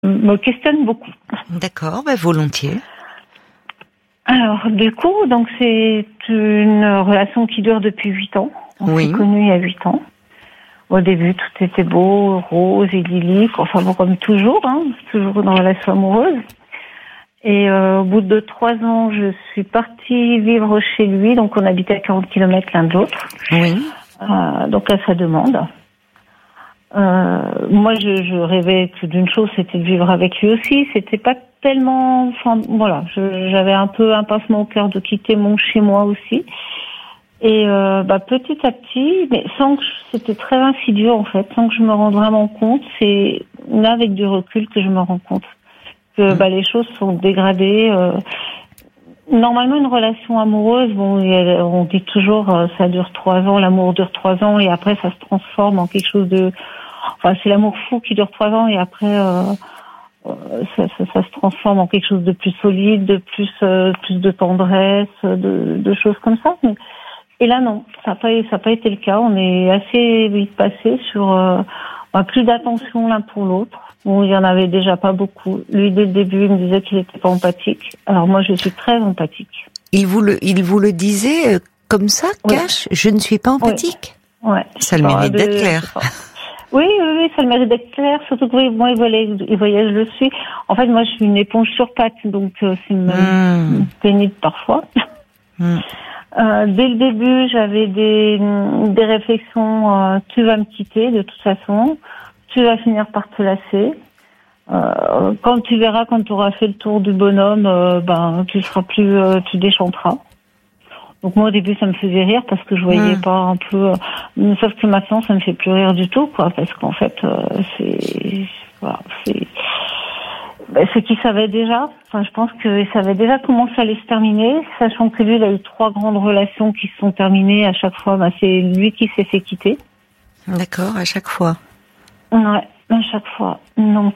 me questionne beaucoup. D'accord, volontiers. Alors, du coup, donc c'est une relation qui dure depuis 8 ans. On s'est connus il y a 8 ans. Au début, tout était beau, rose, idyllique, enfin bon, comme toujours, toujours dans la relation amoureuse. Et au bout de 3 ans, je suis partie vivre chez lui, donc on habitait à 40 km l'un de l'autre. Oui. Donc à sa demande. Moi, je rêvais que d'une chose, c'était de vivre avec lui aussi. C'était pas tellement, enfin voilà, j'avais un peu un pincement au cœur de quitter mon chez moi aussi. Et petit à petit, mais sans que c'était très insidieux en fait, sans que je me rende vraiment compte, c'est là avec du recul que je me rends compte que les choses sont dégradées. Normalement, une relation amoureuse, on dit toujours ça dure 3 ans, l'amour dure 3 ans et après ça se transforme en quelque chose de, enfin c'est l'amour fou qui dure 3 ans et après ça se transforme en quelque chose de plus solide, de plus de tendresse, de choses comme ça. Et là non, ça n'a pas été le cas. On est assez vite passé sur plus d'attention l'un pour l'autre. Bon, il y en avait déjà pas beaucoup. Lui, dès le début, il me disait qu'il n'était pas empathique. Alors moi, je suis très empathique. Il vous le disait comme ça, cash, je ne suis pas empathique. Ouais. Ça le mérite d'être clair. Oui, ça le mérite d'être clair. Surtout que moi, il voyait, je le suis. En fait, moi, je suis une éponge sur pattes, donc c'est pénible parfois. Dès le début, j'avais des réflexions. Tu vas me quitter de toute façon. Tu vas finir par te lasser. Quand tu verras, quand tu auras fait le tour du bonhomme, tu seras plus, tu déchanteras. Donc moi au début ça me faisait rire parce que je voyais pas un peu. Sauf que maintenant ça me fait plus rire du tout, quoi, parce qu'en fait c'est qu'il savait déjà. Enfin, je pense qu'il savait déjà comment ça allait se terminer, sachant que lui, il a eu 3 grandes relations qui se sont terminées. À chaque fois, c'est lui qui s'est fait quitter. D'accord, à chaque fois. Ouais, à chaque fois. Donc,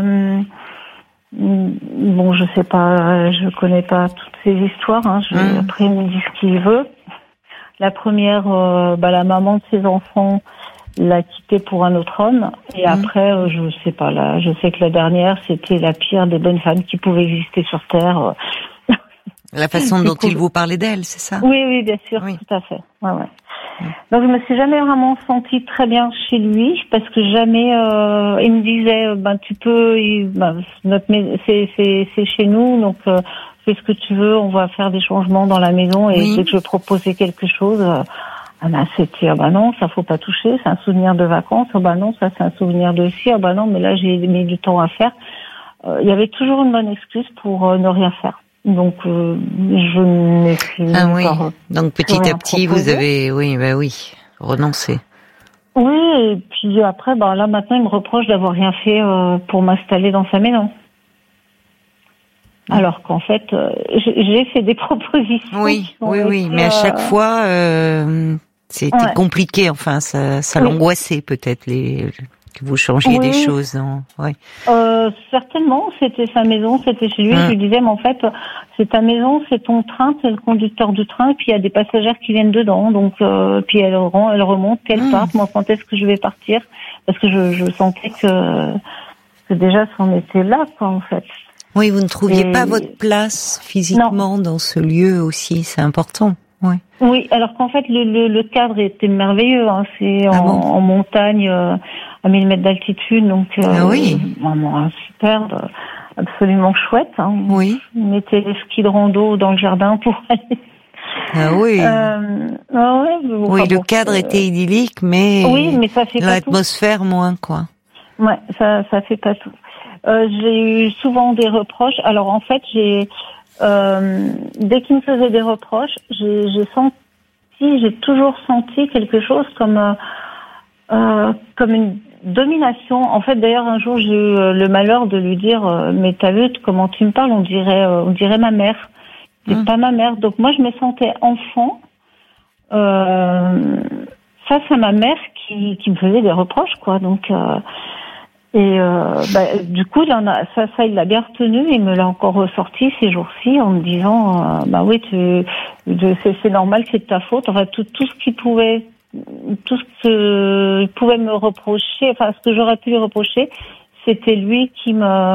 je sais pas, je connais pas toutes ces histoires. Après, il me dit ce qu'il veut. La première, la maman de ses enfants l'a quitté pour un autre homme. Et après, je sais pas, là, je sais que la dernière, c'était la pire des bonnes femmes qui pouvaient exister sur Terre. La façon dont il vous parlait d'elle, c'est ça? Oui, bien sûr, tout à fait. Ouais. Donc je me suis jamais vraiment sentie très bien chez lui parce que jamais il me disait tu peux, c'est chez nous, donc fais ce que tu veux, on va faire des changements dans la maison et dès que je proposais quelque chose, c'était non, ça faut pas toucher, c'est un souvenir de vacances, non, ça c'est un souvenir de ci, non, mais là j'ai mis du temps à faire. Il y avait toujours une bonne excuse pour ne rien faire. Donc je n'ai fini par donc petit à petit vous avez renoncé. Oui, et puis après là maintenant il me reproche d'avoir rien fait pour m'installer dans sa maison. Alors qu'en fait j'ai fait des propositions. Oui, mais à chaque fois c'était compliqué, enfin ça l'angoissait peut-être que vous changiez des choses, certainement, c'était sa maison, c'était chez lui. Je lui disais, mais en fait, c'est ta maison, c'est ton train, c'est le conducteur du train, et puis il y a des passagères qui viennent dedans, donc puis elle remonte, puis elle part. Moi, quand est-ce que je vais partir? Parce que je sentais que déjà c'en était là, quoi, en fait. Oui, vous ne trouviez pas votre place physiquement dans ce lieu aussi, c'est important. Oui, alors qu'en fait le cadre était merveilleux. C'est en montagne, à 1000 mètres d'altitude, donc super, absolument chouette. Oui. On mettait les skis de rando dans le jardin pour aller. Le cadre était idyllique, mais ça fait l'atmosphère moins, quoi. Ouais, ça fait pas tout. J'ai eu souvent des reproches. Alors en fait, dès qu'il me faisait des reproches, j'ai toujours senti quelque chose comme une domination. En fait, d'ailleurs, un jour, j'ai eu le malheur de lui dire mais t'as vu comment tu me parles, on dirait ma mère. C'est pas ma mère. Donc moi, je me sentais enfant face à ma mère qui me faisait des reproches, quoi. Donc du coup, il l'a bien retenu et me l'a encore ressorti ces jours-ci en me disant c'est normal, c'est de ta faute. Enfin, tout ce qu'il pouvait me reprocher, enfin ce que j'aurais pu lui reprocher, c'était lui qui me